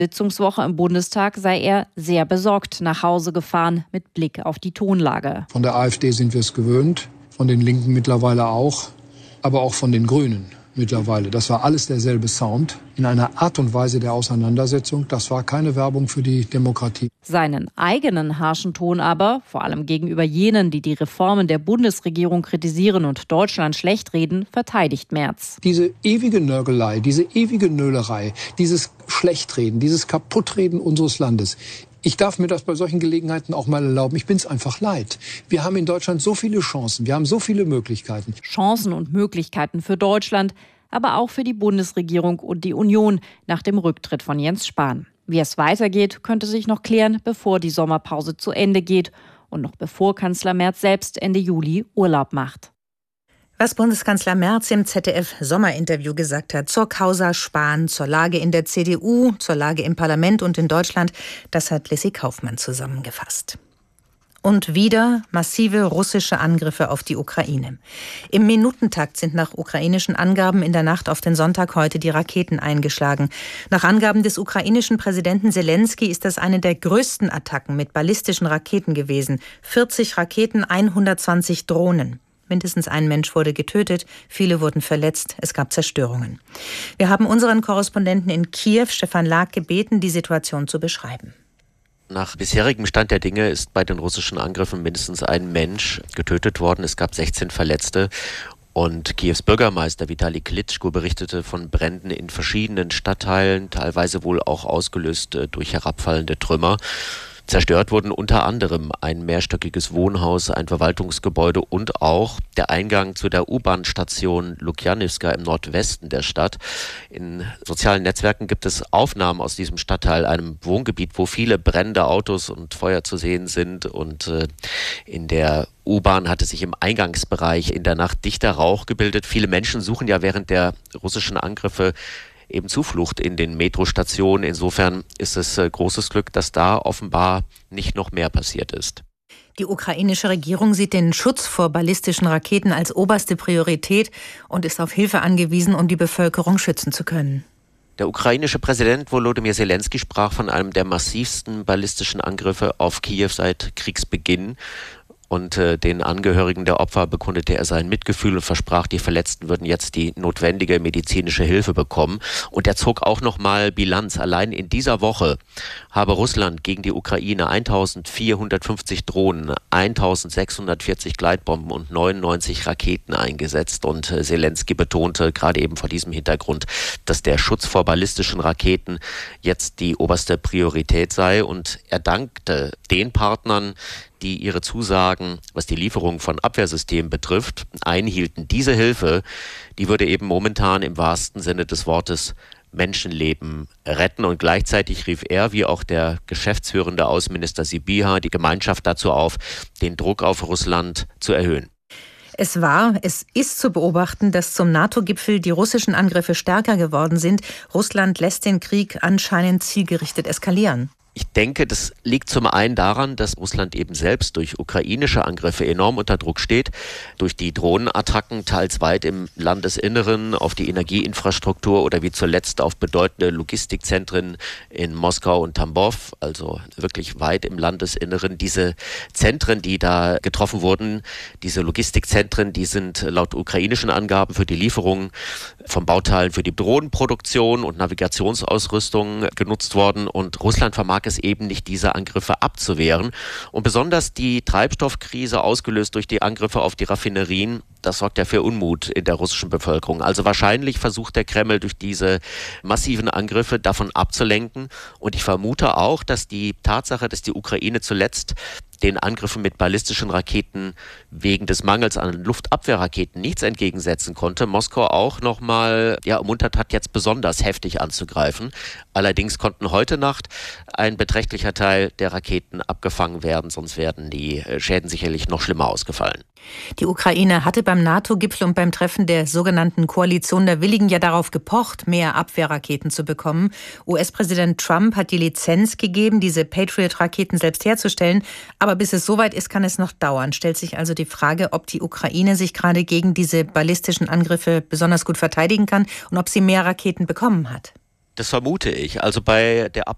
Sitzungswoche im Bundestag sei er sehr besorgt nach Hause gefahren, mit Blick auf die Tonlage. Von der AfD sind wir es gewöhnt, von den Linken mittlerweile auch, aber auch von den Grünen mittlerweile. Das war alles derselbe Sound in einer Art und Weise der Auseinandersetzung. Das war keine Werbung für die Demokratie. Seinen eigenen harschen Ton aber, vor allem gegenüber jenen, die die Reformen der Bundesregierung kritisieren und Deutschland schlecht reden, verteidigt Merz. Diese ewige Nörgelei, diese ewige Nölerei, dieses Schlechtreden, dieses Kaputtreden unseres Landes. Ich darf mir das bei solchen Gelegenheiten auch mal erlauben. Ich bin es einfach leid. Wir haben in Deutschland so viele Chancen, wir haben so viele Möglichkeiten. Chancen und Möglichkeiten für Deutschland, aber auch für die Bundesregierung und die Union nach dem Rücktritt von Jens Spahn. Wie es weitergeht, könnte sich noch klären, bevor die Sommerpause zu Ende geht und noch bevor Kanzler Merz selbst Ende Juli Urlaub macht. Was Bundeskanzler Merz im ZDF-Sommerinterview gesagt hat zur Causa Spahn, zur Lage in der CDU, zur Lage im Parlament und in Deutschland, das hat Lissy Kaufmann zusammengefasst. Und wieder massive russische Angriffe auf die Ukraine. Im Minutentakt sind nach ukrainischen Angaben in der Nacht auf den Sonntag heute die Raketen eingeschlagen. Nach Angaben des ukrainischen Präsidenten Selenskyj ist das eine der größten Attacken mit ballistischen Raketen gewesen. 40 Raketen, 120 Drohnen. Mindestens ein Mensch wurde getötet, viele wurden verletzt, es gab Zerstörungen. Wir haben unseren Korrespondenten in Kiew, Stefan Lag, gebeten, die Situation zu beschreiben. Nach bisherigem Stand der Dinge ist bei den russischen Angriffen mindestens ein Mensch getötet worden. Es gab 16 Verletzte. Und Kiews Bürgermeister Vitali Klitschko berichtete von Bränden in verschiedenen Stadtteilen, teilweise wohl auch ausgelöst durch herabfallende Trümmer. Zerstört wurden unter anderem ein mehrstöckiges Wohnhaus, ein Verwaltungsgebäude und auch der Eingang zu der U-Bahn-Station Lukjanivka im Nordwesten der Stadt. In sozialen Netzwerken gibt es Aufnahmen aus diesem Stadtteil, einem Wohngebiet, wo viele brennende Autos und Feuer zu sehen sind. Und in der U-Bahn hatte sich im Eingangsbereich in der Nacht dichter Rauch gebildet. Viele Menschen suchen ja während der russischen Angriffe eben Zuflucht in den Metrostationen. Insofern ist es großes Glück, dass da offenbar nicht noch mehr passiert ist. Die ukrainische Regierung sieht den Schutz vor ballistischen Raketen als oberste Priorität und ist auf Hilfe angewiesen, um die Bevölkerung schützen zu können. Der ukrainische Präsident Volodymyr Selenskyj sprach von einem der massivsten ballistischen Angriffe auf Kiew seit Kriegsbeginn. Und den Angehörigen der Opfer bekundete er sein Mitgefühl und versprach, die Verletzten würden jetzt die notwendige medizinische Hilfe bekommen. Und er zog auch nochmal Bilanz. Allein in dieser Woche habe Russland gegen die Ukraine 1450 Drohnen, 1640 Gleitbomben und 99 Raketen eingesetzt. Und Selenskyj betonte gerade eben vor diesem Hintergrund, dass der Schutz vor ballistischen Raketen jetzt die oberste Priorität sei. Und er dankte den Partnern, die ihre Zusagen, was die Lieferung von Abwehrsystemen betrifft, einhielten. Diese Hilfe, die würde eben momentan im wahrsten Sinne des Wortes Menschenleben retten. Und gleichzeitig rief er, wie auch der geschäftsführende Außenminister Sybiha, die Gemeinschaft dazu auf, den Druck auf Russland zu erhöhen. Es ist zu beobachten, dass zum NATO-Gipfel die russischen Angriffe stärker geworden sind. Russland lässt den Krieg anscheinend zielgerichtet eskalieren. Ich denke, das liegt zum einen daran, dass Russland eben selbst durch ukrainische Angriffe enorm unter Druck steht, durch die Drohnenattacken teils weit im Landesinneren auf die Energieinfrastruktur oder wie zuletzt auf bedeutende Logistikzentren in Moskau und Tambov, also wirklich weit im Landesinneren. Diese Zentren, die da getroffen wurden, diese Logistikzentren, die sind laut ukrainischen Angaben für die Lieferung von Bauteilen für die Drohnenproduktion und Navigationsausrüstung genutzt worden. Und Russland vermag es eben nicht, diese Angriffe abzuwehren. Und besonders die Treibstoffkrise, ausgelöst durch die Angriffe auf die Raffinerien, das sorgt ja für Unmut in der russischen Bevölkerung. Also wahrscheinlich versucht der Kreml durch diese massiven Angriffe davon abzulenken. Und ich vermute auch, dass die Tatsache, dass die Ukraine zuletzt den Angriffen mit ballistischen Raketen wegen des Mangels an Luftabwehrraketen nichts entgegensetzen konnte, Moskau auch nochmal ermuntert hat, jetzt besonders heftig anzugreifen. Allerdings konnten heute Nacht ein beträchtlicher Teil der Raketen abgefangen werden, sonst werden die Schäden sicherlich noch schlimmer ausgefallen. Die Ukraine hatte beim NATO-Gipfel und beim Treffen der sogenannten Koalition der Willigen ja darauf gepocht, mehr Abwehrraketen zu bekommen. US-Präsident Trump hat die Lizenz gegeben, diese Patriot-Raketen selbst herzustellen. Aber bis es soweit ist, kann es noch dauern. Stellt sich also die Frage, ob die Ukraine sich gerade gegen diese ballistischen Angriffe besonders gut verteidigen kann und ob sie mehr Raketen bekommen hat. Das vermute ich. Also bei der